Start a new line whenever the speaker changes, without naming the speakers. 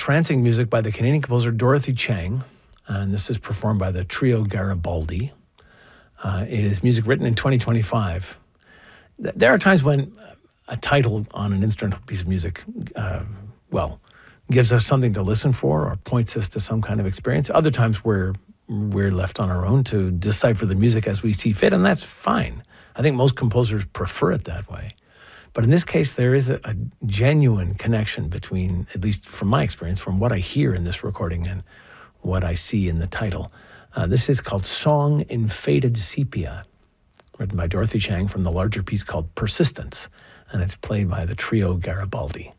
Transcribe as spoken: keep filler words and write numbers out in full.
entrancing music by the Canadian composer Dorothy Chang, and this is performed by the Trio Garibaldi. Uh, it is music written in twenty twenty-five. There are times when a title on an instrumental piece of music, uh, well, gives us something to listen for or points us to some kind of experience. Other times we're, we're left on our own to decipher the music as we see fit, and that's fine. I think most composers prefer it that way. But in this case, there is a, a genuine connection between, at least from my experience, from what I hear in this recording and what I see in the title. Uh, this is called Song in Faded Sepia, written by Dorothy Chang from the larger piece called Persistence, and it's played by the Trio Garibaldi.